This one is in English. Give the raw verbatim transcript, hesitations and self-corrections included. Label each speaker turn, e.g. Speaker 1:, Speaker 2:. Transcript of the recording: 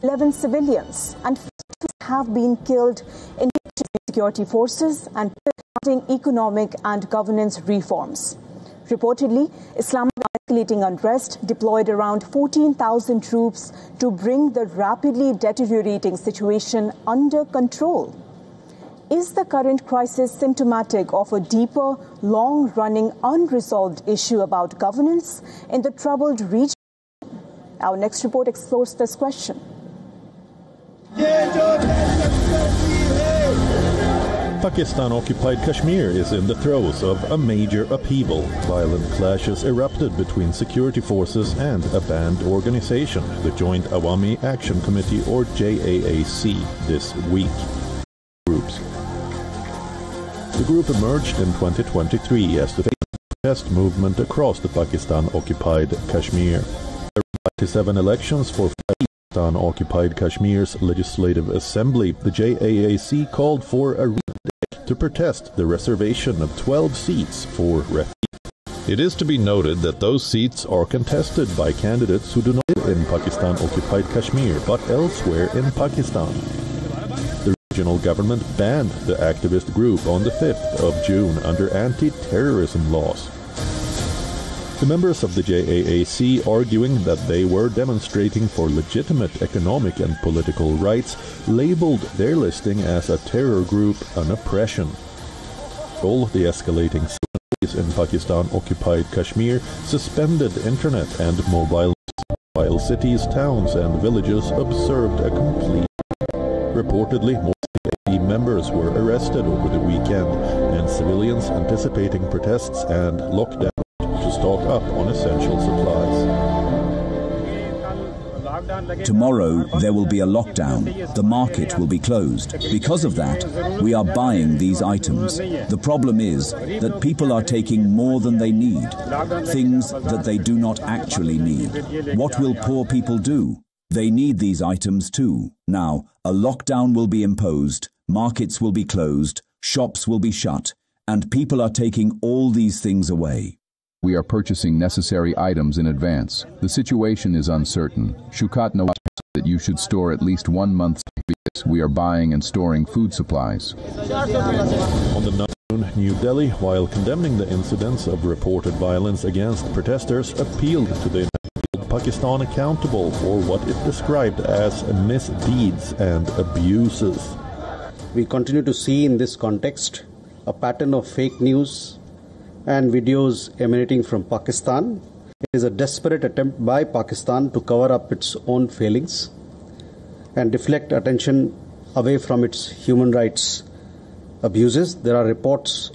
Speaker 1: eleven civilians and have been killed in security forces and economic and governance reforms. Reportedly, Islamabad escalating unrest deployed around fourteen thousand troops to bring the rapidly deteriorating situation under control. Is the current crisis symptomatic of a deeper, long-running, unresolved issue about governance in the troubled region? Our next report explores this question.
Speaker 2: Pakistan-occupied Kashmir is in the throes of a major upheaval. Violent clashes erupted between security forces and a banned organization, the Joint Awami Action Committee, or J A A C, this week. Groups. The group emerged in twenty twenty-three as the protest movement across the Pakistan-occupied Kashmir. There were ninety-seven elections for Pakistan-occupied Kashmir's Legislative Assembly. The J A A C called for a to protest the reservation of twelve seats for refugees. It is to be noted that those seats are contested by candidates who do not live in Pakistan-occupied Kashmir, but elsewhere in Pakistan. The regional government banned the activist group on the fifth of June under anti-terrorism laws. The members of the J A A C, arguing that they were demonstrating for legitimate economic and political rights, labeled their listing as a terror group an oppression. All the escalating civil in Pakistan-occupied Kashmir suspended internet and mobile, while cities, towns and villages observed a complete. Reportedly, more than eighty members were arrested over the weekend, and civilians anticipating protests and lockdown to stock up on essential supplies.
Speaker 3: Tomorrow there will be a lockdown. The market will be closed. Because of that, we are buying these items. The problem is that people are taking more than they need, things that they do not actually need. What will poor people do? They need these items too. Now, a lockdown will be imposed, markets will be closed, shops will be shut, and people are taking all these things away.
Speaker 4: We are purchasing necessary items in advance. The situation is uncertain. Shukat Nawaz said that you should store at least one month's previous. We are buying and storing food supplies.
Speaker 2: On the noon, New Delhi, while condemning the incidents of reported violence against protesters, appealed to the hold Pakistan accountable for what it described as misdeeds and abuses.
Speaker 5: We continue to see in this context a pattern of fake news and videos emanating from Pakistan. It is a desperate attempt by Pakistan to cover up its own failings and deflect attention away from its human rights abuses. There are reports